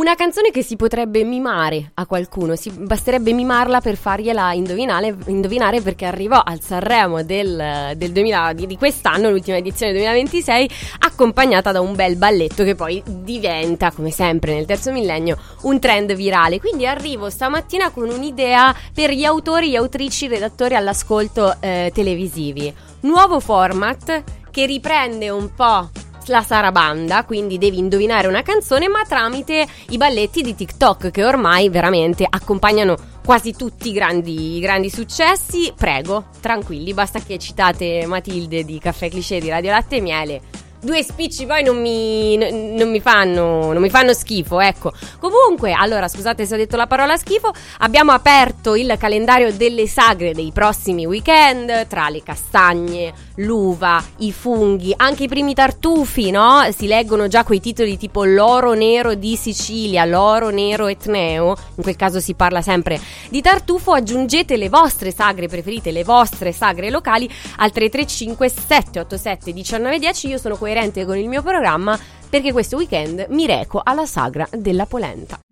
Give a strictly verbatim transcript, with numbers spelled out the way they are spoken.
Una canzone che si potrebbe mimare a qualcuno, si, basterebbe mimarla per fargliela indovinare, indovinare perché arrivò al Sanremo del, del duemila, di, di quest'anno, l'ultima edizione duemilaventisei, accompagnata da un bel balletto che poi diventa, come sempre nel terzo millennio, un trend virale. Quindi arrivo stamattina con un'idea per gli autori, gli autrici, redattori all'ascolto eh, televisivi. Nuovo format che riprende un po' la sarabanda, quindi devi indovinare una canzone ma tramite i balletti di TikTok che ormai veramente accompagnano quasi tutti i grandi, grandi successi. Prego, tranquilli, basta che citate Matilde di Caffè Cliché di Radio Latte e Miele. Due spicci poi non mi, n- non mi fanno non mi fanno schifo, ecco. Comunque, allora, scusate se ho detto la parola schifo, abbiamo aperto il calendario delle sagre dei prossimi weekend, tra le castagne, l'uva, i funghi, anche i primi tartufi, no? Si leggono già quei titoli tipo l'oro nero di Sicilia, l'oro nero etneo, in quel caso si parla sempre di tartufo. Aggiungete le vostre sagre preferite, le vostre sagre locali al tre tre cinque sette otto sette uno nove uno zero. Io sono coerente con il mio programma perché questo weekend mi reco alla sagra della polenta.